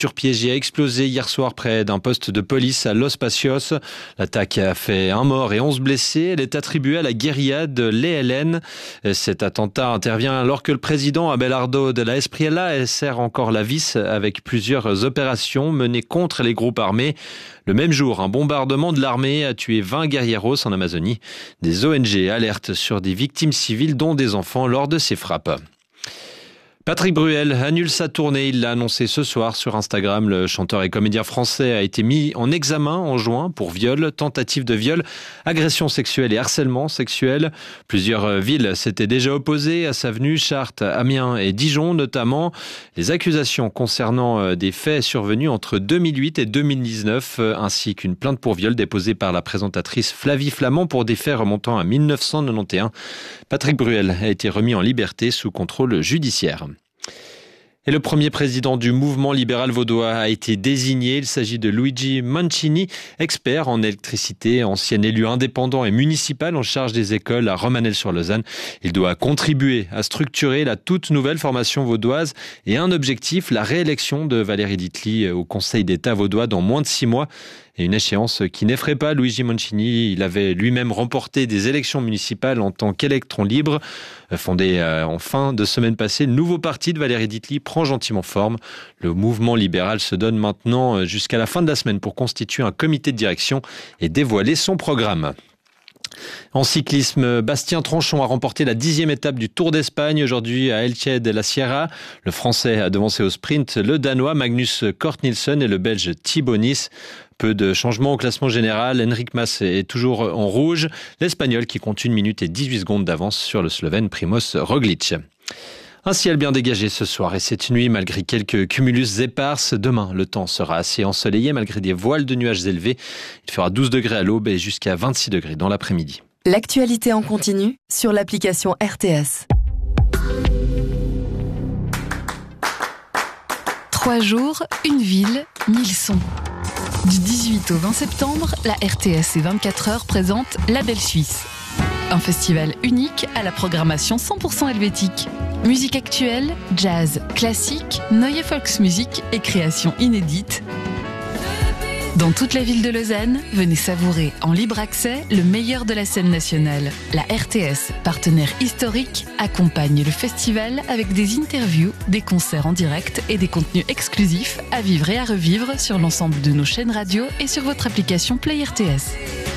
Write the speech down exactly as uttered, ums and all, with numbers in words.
Piégé a explosé hier soir près d'un poste de police à Los Patios. L'attaque a fait un mort et onze blessés. Elle est attribuée à la guérilla de l'E L N. Cet attentat intervient alors que le président Abelardo de la Espriella serre encore la vis avec plusieurs opérations menées contre les groupes armés. Le même jour, un bombardement de l'armée a tué vingt guerrieros en Amazonie. Des O N G alertent sur des victimes civiles, dont des enfants, lors de ces frappes. Patrick Bruel annule sa tournée, il l'a annoncé ce soir sur Instagram. Le chanteur et comédien français a été mis en examen en juin pour viol, tentative de viol, agression sexuelle et harcèlement sexuel. Plusieurs villes s'étaient déjà opposées à sa venue, Chartres, Amiens et Dijon notamment. Les accusations concernant des faits survenus entre deux mille huit et deux mille dix-neuf, ainsi qu'une plainte pour viol déposée par la présentatrice Flavie Flament pour des faits remontant à mille neuf cent quatre-vingt-onze. Patrick Bruel a été remis en liberté sous contrôle judiciaire. Et le premier président du mouvement libéral vaudois a été désigné. Il s'agit de Luigi Mancini, expert en électricité, ancien élu indépendant et municipal en charge des écoles à Romanel-sur-Lausanne. Il doit contribuer à structurer la toute nouvelle formation vaudoise et un objectif, la réélection de Valérie Ditli au Conseil d'État vaudois dans moins de six mois. Et une échéance qui n'effraie pas Luigi Mancini. Il avait lui-même remporté des élections municipales en tant qu'électron libre. Fondé en fin de semaine passée, le nouveau parti de Valérie Ditli prend gentiment forme. Le mouvement libéral se donne maintenant jusqu'à la fin de la semaine pour constituer un comité de direction et dévoiler son programme. En cyclisme, Bastien Tranchon a remporté la dixième étape du Tour d'Espagne aujourd'hui à Elche de la Sierra. Le Français a devancé au sprint le Danois Magnus Cort Nielsen et le Belge Thibaut Nice. Peu de changements au classement général. Enric Mas est toujours en rouge. L'Espagnol qui compte une minute et dix-huit secondes d'avance sur le Slovène Primoz Roglic. Un ciel bien dégagé ce soir et cette nuit, malgré quelques cumulus éparses. Demain, le temps sera assez ensoleillé malgré des voiles de nuages élevés. Il fera douze degrés à l'aube et jusqu'à vingt-six degrés dans l'après-midi. L'actualité en continu sur l'application R T S. Trois jours, une ville, mille sons. Du dix-huit au vingt septembre, la R T S et vingt-quatre heures présente La Belle Suisse. Un festival unique à la programmation cent pour cent helvétique. Musique actuelle, jazz, classique, Neue Volksmusik et créations inédites. Dans toute la ville de Lausanne, venez savourer en libre accès le meilleur de la scène nationale. La R T S, partenaire historique, accompagne le festival avec des interviews, des concerts en direct et des contenus exclusifs à vivre et à revivre sur l'ensemble de nos chaînes radio et sur votre application Play R T S.